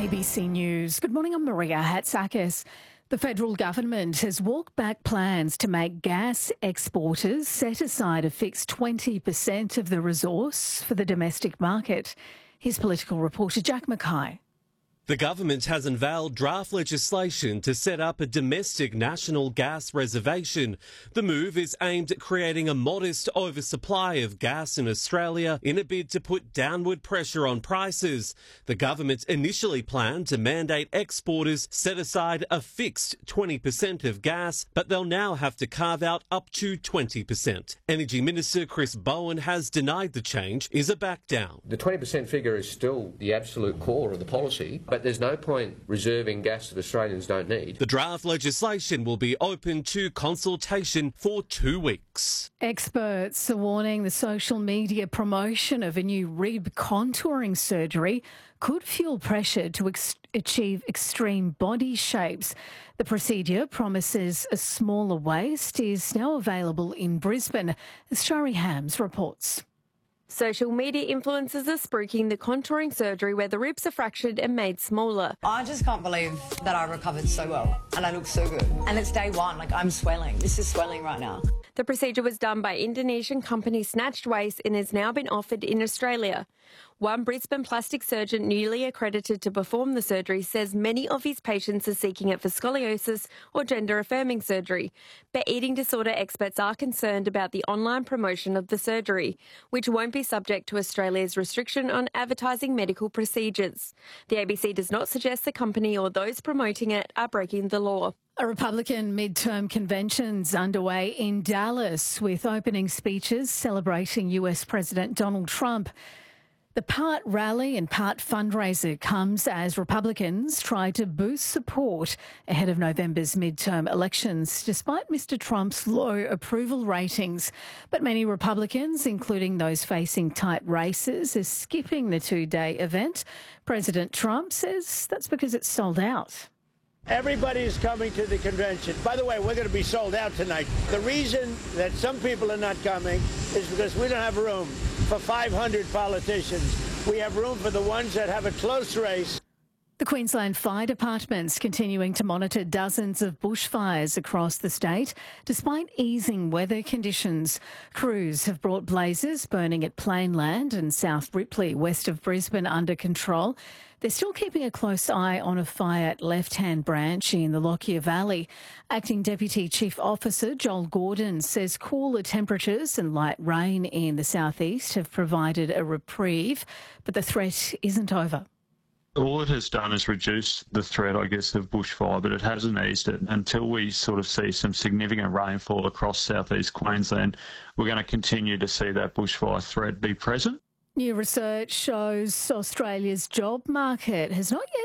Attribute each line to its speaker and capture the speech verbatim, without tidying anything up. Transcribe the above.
Speaker 1: A B C News. Good morning, I'm Maria Hatzakis. The federal government has walked back plans to make gas exporters set aside a fixed twenty percent of the resource for the domestic market. Here's political reporter Jack Mackay.
Speaker 2: The government has unveiled draft legislation to set up a domestic national gas reservation. The move is aimed at creating a modest oversupply of gas in Australia in a bid to put downward pressure on prices. The government initially planned to mandate exporters set aside a fixed twenty percent of gas, but they'll now have to carve out up to twenty percent. Energy Minister Chris Bowen has denied the change is a back down.
Speaker 3: The twenty percent figure is still the absolute core of the policy, but there's no point reserving gas that Australians don't need.
Speaker 2: The draft legislation will be open to consultation for two weeks.
Speaker 1: Experts are warning the social media promotion of a new rib contouring surgery could fuel pressure to ex- achieve extreme body shapes. The procedure promises a smaller waist is now available in Brisbane. As Shari Hams reports.
Speaker 4: Social media influencers are spruiking the contouring surgery where the ribs are fractured and made smaller.
Speaker 5: I just can't believe that I recovered so well and I look so good. And it's day one, like I'm swelling. This is swelling right now.
Speaker 4: The procedure was done by Indonesian company Snatched Waist and has now been offered in Australia. One Brisbane plastic surgeon newly accredited to perform the surgery says many of his patients are seeking it for scoliosis or gender-affirming surgery. But eating disorder experts are concerned about the online promotion of the surgery, which won't be subject to Australia's restriction on advertising medical procedures. The A B C does not suggest the company or those promoting it are breaking the law.
Speaker 1: A Republican midterm convention's underway in Dallas with opening speeches celebrating U S President Donald Trump. The part rally and part fundraiser comes as Republicans try to boost support ahead of November's midterm elections, despite Mister Trump's low approval ratings. But many Republicans, including those facing tight races, are skipping the two-day event. President Trump says that's because it's sold out.
Speaker 6: Everybody's coming to the convention. By the way, we're going to be sold out tonight. The reason that some people are not coming is because we don't have room for five hundred politicians. We have room for the ones that have a close race.
Speaker 1: The Queensland Fire Department's continuing to monitor dozens of bushfires across the state. Despite easing weather conditions, crews have brought blazes burning at Plainland and South Ripley, west of Brisbane, under control. They're still keeping a close eye on a fire at Left-Hand Branch in the Lockyer Valley. Acting Deputy Chief Officer Joel Gordon says cooler temperatures and light rain in the southeast have provided a reprieve, but the threat isn't over.
Speaker 7: All it has done is reduce the threat, I guess, of bushfire, but it hasn't eased it. Until we sort of see some significant rainfall across southeast Queensland, we're going to continue to see that bushfire threat be present.
Speaker 1: New research shows Australia's job market has not yet